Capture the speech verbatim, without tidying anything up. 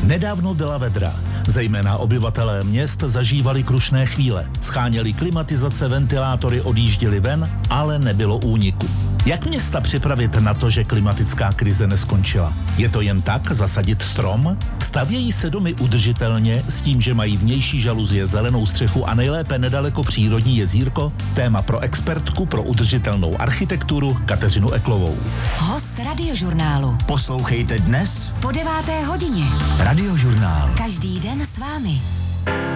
Nedávno byla vedra. Zejména obyvatelé měst zažívali krušné chvíle. Scháněli klimatizace, ventilátory, odjížděli ven, ale nebylo úniku. Jak města připravit na to, že klimatická krize neskončila? Je to jen tak zasadit strom? Stavějí se domy udržitelně s tím, že mají vnější žaluzie, zelenou střechu a nejlépe nedaleko přírodní jezírko? Téma pro expertku pro udržitelnou architekturu Kateřinu Eklovou. Host Radiožurnálu. Poslouchejte dnes Po deváté hodině. Radiožurnál. Každý den s vámi.